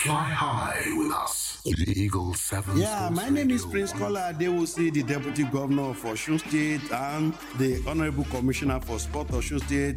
Fly high with us. Eagle 7. Yeah, my name is Prince Kola Adewusi, the Deputy Governor for Osun State and the Honorable Commissioner for Sport Osun State.